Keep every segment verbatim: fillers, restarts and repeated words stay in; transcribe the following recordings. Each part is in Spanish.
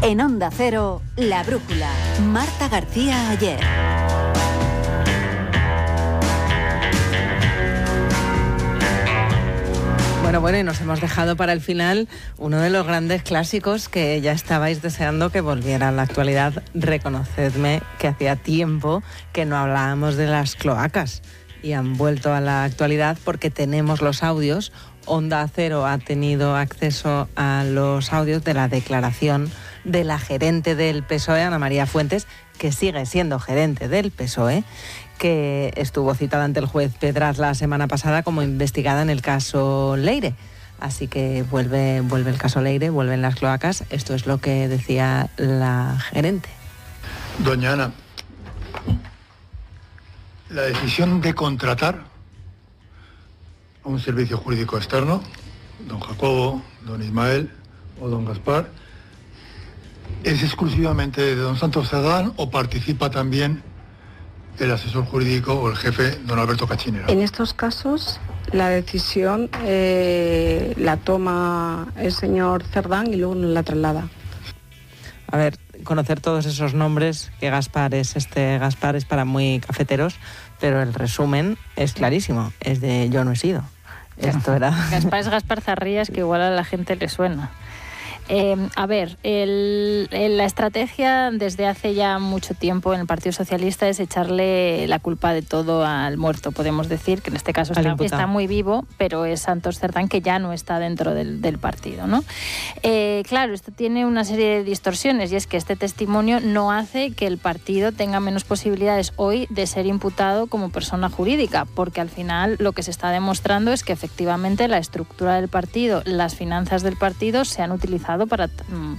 En Onda Cero, La Brújula. Marta García Ayer. Bueno, bueno, y nos hemos dejado para el final uno de los grandes clásicos que ya estabais deseando que volviera a la actualidad. Reconocedme que hacía tiempo que no hablábamos de las cloacas y han vuelto a la actualidad porque tenemos los audios. Onda Cero ha tenido acceso a los audios de la declaración de la gerente del P S O E, Ana María Fuentes, que sigue siendo gerente del P S O E, que estuvo citada ante el juez Pedraz la semana pasada como investigada en el caso Leire. Así que vuelve, vuelve el caso Leire, vuelven las cloacas. Esto es lo que decía la gerente. Doña Ana, la decisión de contratar a un servicio jurídico externo, don Jacobo, don Ismael o don Gaspar, ¿es exclusivamente de don Santos Cerdán o participa también el asesor jurídico o el jefe, don Alberto Cachinera? En estos casos, la decisión eh, la toma el señor Cerdán y luego nos la traslada. A ver, conocer todos esos nombres, que Gaspar es este, Gaspar es para muy cafeteros, pero el resumen es clarísimo, es de yo no he sido. Esto era... Gaspar es Gaspar Zarrías, que igual a la gente le suena. Eh, a ver, el, el, la estrategia desde hace ya mucho tiempo en el Partido Socialista es echarle la culpa de todo al muerto, podemos decir, que en este caso está, está muy vivo, pero es Santos Cerdán, que ya no está dentro del, del partido, ¿no? Eh, claro, esto tiene una serie de distorsiones, y es que este testimonio no hace que el partido tenga menos posibilidades hoy de ser imputado como persona jurídica, porque al final lo que se está demostrando es que efectivamente la estructura del partido, las finanzas del partido se han utilizado para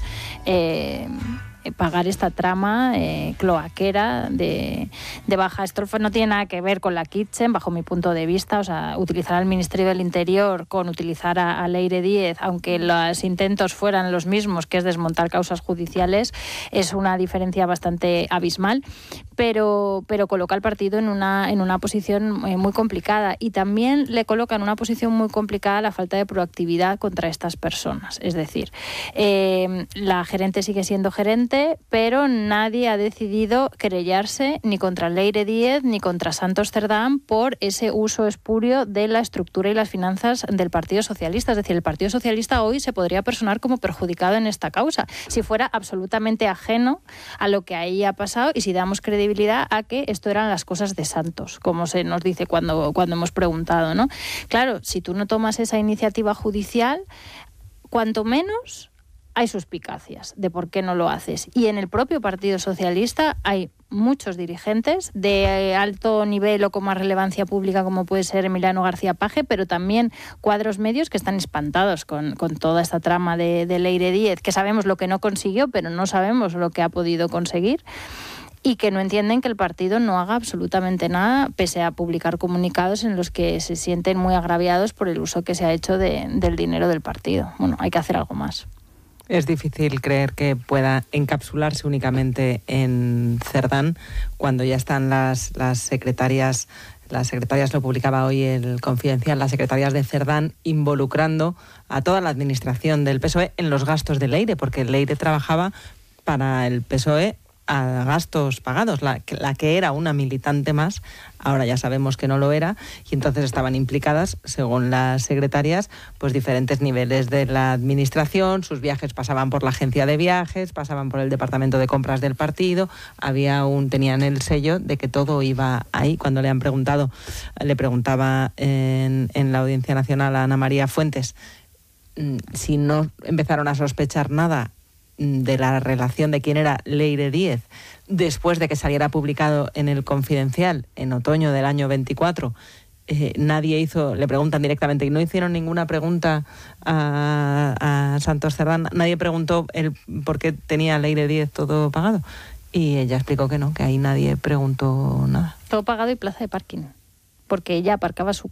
eh, pagar esta trama eh, cloaquera de, de baja. Esto no tiene nada que ver con la Kitchen, bajo mi punto de vista. O sea, utilizar al Ministerio del Interior con utilizar a, a Leire Díez, aunque los intentos fueran los mismos, que es desmontar causas judiciales, es una diferencia bastante abismal, pero, pero coloca al partido en una, en una posición eh, muy complicada, y también le coloca en una posición muy complicada la falta de proactividad contra estas personas. Es decir, eh, la gerente sigue siendo gerente, pero nadie ha decidido querellarse ni contra Leire Díez ni contra Santos Cerdán por ese uso espurio de la estructura y las finanzas del Partido Socialista. Es decir, el Partido Socialista hoy se podría personar como perjudicado en esta causa, si fuera absolutamente ajeno a lo que ahí ha pasado y si damos credibilidad a que esto eran las cosas de Santos, como se nos dice cuando, cuando hemos preguntado, ¿no? Claro, si tú no tomas esa iniciativa judicial, cuanto menos hay suspicacias de por qué no lo haces. Y en el propio Partido Socialista hay muchos dirigentes de alto nivel o con más relevancia pública, como puede ser Emiliano García Paje, pero también cuadros medios que están espantados con, con toda esta trama de, de Leire Díez, que sabemos lo que no consiguió, pero no sabemos lo que ha podido conseguir, y que no entienden que el partido no haga absolutamente nada, pese a publicar comunicados en los que se sienten muy agraviados por el uso que se ha hecho de, del dinero del partido. Bueno, hay que hacer algo más. Es difícil creer que pueda encapsularse únicamente en Cerdán cuando ya están las, las secretarias, las secretarias, lo publicaba hoy el Confidencial, las secretarias de Cerdán involucrando a toda la administración del P S O E en los gastos de Leire, porque Leire trabajaba para el P S O E a gastos pagados, la, la que era una militante más, ahora ya sabemos que no lo era, y entonces estaban implicadas, según las secretarias, pues diferentes niveles de la administración. Sus viajes pasaban por la agencia de viajes, pasaban por el departamento de compras del partido, había un, tenían el sello de que todo iba ahí. Cuando le han preguntado, le preguntaba en, en la Audiencia Nacional a Ana María Fuentes si no empezaron a sospechar nada de la relación de quién era Leire Díez después de que saliera publicado en el Confidencial en otoño del año veinticuatro. Eh, nadie hizo, le preguntan directamente, y no hicieron ninguna pregunta a, a Santos Cerdán, nadie preguntó el por qué tenía Leire Díez todo pagado, y ella explicó que no, que ahí nadie preguntó nada. Todo pagado y plaza de parking, porque ella aparcaba su